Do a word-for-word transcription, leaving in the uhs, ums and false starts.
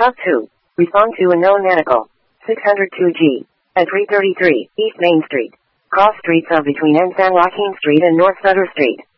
Talk to. Respond to unknown medical. six oh two G. At three thirty-three, East Main Street. Cross streets of between N. San Joaquin Street and North Sutter Street.